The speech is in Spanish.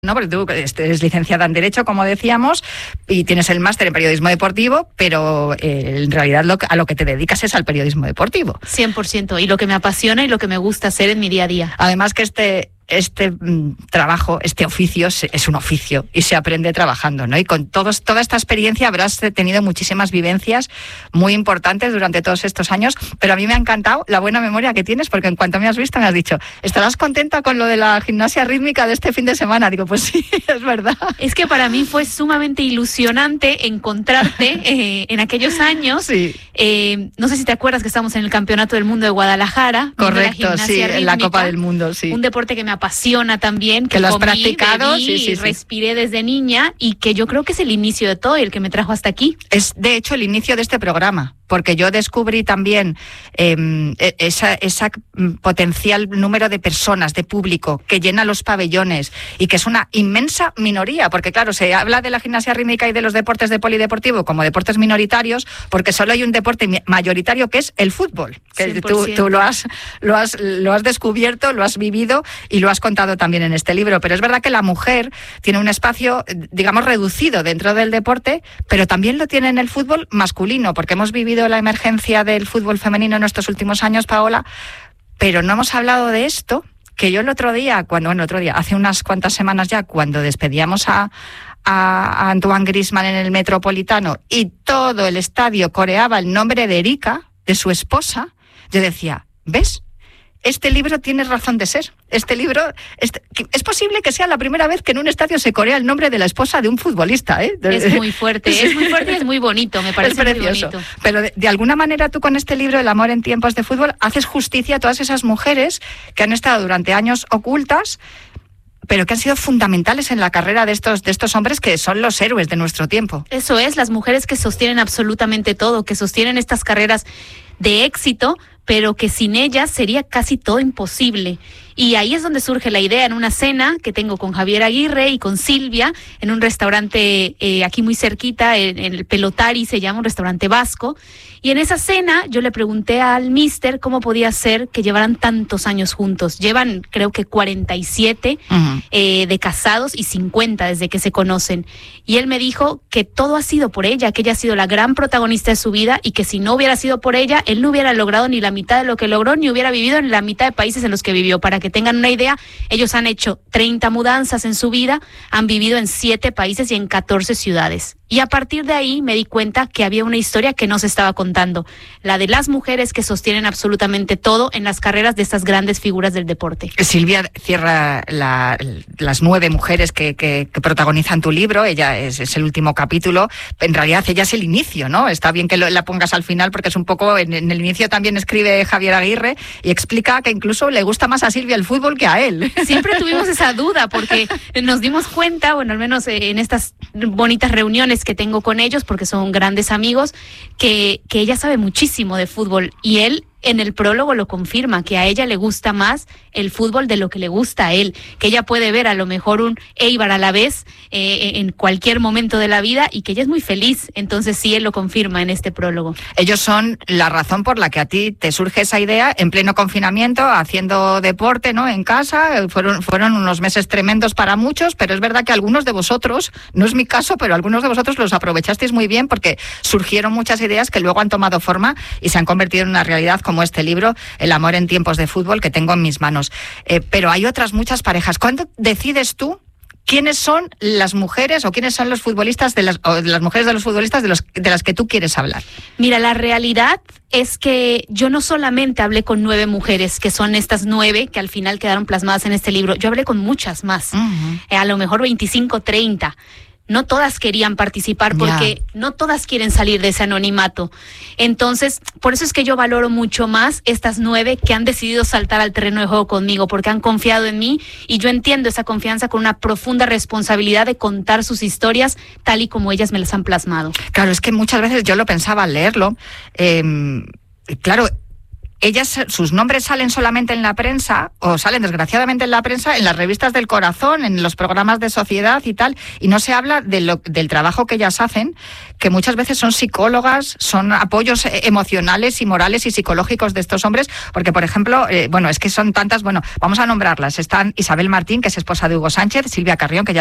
No, porque tú eres licenciada en Derecho, como decíamos, y tienes el máster en Periodismo Deportivo, pero en realidad a lo que te dedicas es al periodismo deportivo. 100%, y lo que me apasiona y lo que me gusta hacer en mi día a día. Además que este trabajo, este oficio es un oficio y se aprende trabajando, ¿no? Y con toda esta experiencia habrás tenido muchísimas vivencias muy importantes durante todos estos años, pero a mí me ha encantado la buena memoria que tienes, porque en cuanto me has visto me has dicho, ¿estarás contenta con lo de la gimnasia rítmica de este fin de semana? Digo, pues sí, es verdad. Es que para mí fue sumamente ilusionante encontrarte en aquellos años. Sí. No sé si te acuerdas que estamos en el Campeonato del Mundo de Guadalajara. Correcto, sí, en la Copa del Mundo, sí. Un deporte que me apasiona también, que lo has comí, practicado, bebí, sí. respiré desde niña, y que yo creo que es el inicio de todo y el que me trajo hasta aquí. Es de hecho el inicio de este programa, porque yo descubrí también esa potencial número de personas, de público que llena los pabellones y que es una inmensa minoría, porque claro, se habla de la gimnasia rítmica y de los deportes de polideportivo como deportes minoritarios, porque solo hay un deporte mayoritario que es el fútbol, que tú lo has descubierto, lo has vivido y lo has contado también en este libro. Pero es verdad que la mujer tiene un espacio, digamos, reducido dentro del deporte, pero también lo tiene en el fútbol masculino, porque hemos vivido la emergencia del fútbol femenino en estos últimos años, Paola, pero no hemos hablado de esto, que yo el otro día, hace unas cuantas semanas ya, cuando despedíamos a Antoine Griezmann en el Metropolitano y todo el estadio coreaba el nombre de Erika, de su esposa, yo decía, ¿ves? Este libro tiene razón de ser. Este libro, es posible que sea la primera vez que en un estadio se corea el nombre de la esposa de un futbolista, ¿eh? Es muy fuerte, y es muy bonito, me parece muy bonito. Pero de alguna manera tú con este libro, El amor en tiempos de fútbol, haces justicia a todas esas mujeres que han estado durante años ocultas, pero que han sido fundamentales en la carrera de estos hombres que son los héroes de nuestro tiempo. Eso es, las mujeres que sostienen absolutamente todo, que sostienen estas carreras de éxito, pero que sin ellas sería casi todo imposible. Y ahí es donde surge la idea, en una cena que tengo con Javier Aguirre y con Silvia, en un restaurante aquí muy cerquita, en el Pelotari, se llama, un restaurante vasco. Y en esa cena yo le pregunté al míster cómo podía ser que llevaran tantos años juntos. Llevan, creo que 47 de casados y 50 desde que se conocen. Y él me dijo que todo ha sido por ella, que ella ha sido la gran protagonista de su vida y que si no hubiera sido por ella, él no hubiera logrado ni la mitad de lo que logró, ni hubiera vivido en la mitad de países en los que vivió. Para que tengan una idea, ellos han hecho 30 mudanzas en su vida, han vivido en 7 países y en 14 ciudades. Y a partir de ahí me di cuenta que había una historia que no se estaba contando, la de las mujeres que sostienen absolutamente todo en las carreras de estas grandes figuras del deporte. Silvia cierra las 9 mujeres que protagonizan tu libro. Ella es el último capítulo. En realidad ella es el inicio, ¿no? Está bien que la pongas al final porque es un poco, en el inicio también escribe Javier Aguirre y explica que incluso le gusta más a Silvia el fútbol que a él. Siempre tuvimos esa duda porque nos dimos cuenta, bueno, al menos en estas bonitas reuniones que tengo con ellos, porque son grandes amigos, que ella sabe muchísimo de fútbol, y él en el prólogo lo confirma, que a ella le gusta más el fútbol de lo que le gusta a él, que ella puede ver a lo mejor un Eibar a la vez en cualquier momento de la vida y que ella es muy feliz. Entonces sí, él lo confirma en este prólogo. Ellos son la razón por la que a ti te surge esa idea en pleno confinamiento, haciendo deporte, ¿no? En casa. Fueron unos meses tremendos para muchos, pero es verdad que algunos de vosotros, no es mi caso, pero algunos de vosotros los aprovechasteis muy bien porque surgieron muchas ideas que luego han tomado forma y se han convertido en una realidad como este libro, El amor en tiempos de fútbol, que tengo en mis manos. Pero hay otras muchas parejas. ¿Cuándo decides tú quiénes son las mujeres o quiénes son los futbolistas las mujeres de los futbolistas de las que tú quieres hablar? Mira, la realidad es que yo no solamente hablé con 9 mujeres, que son estas 9 que al final quedaron plasmadas en este libro. Yo hablé con muchas más, a lo mejor 25, 30. No todas querían participar porque no todas quieren salir de ese anonimato. Entonces, por eso es que yo valoro mucho más estas 9 que han decidido saltar al terreno de juego conmigo, porque han confiado en mí y yo entiendo esa confianza con una profunda responsabilidad de contar sus historias tal y como ellas me las han plasmado. Claro, es que muchas veces yo lo pensaba al leerlo. Claro, ellas, sus nombres salen solamente en la prensa, o salen desgraciadamente en la prensa, en las revistas del corazón, en los programas de sociedad y tal, y no se habla del trabajo que ellas hacen, que muchas veces son psicólogas, son apoyos emocionales y morales y psicológicos de estos hombres, porque, por ejemplo, es que son tantas, vamos a nombrarlas. Están Isabel Martín, que es esposa de Hugo Sánchez, Silvia Carrión, que ya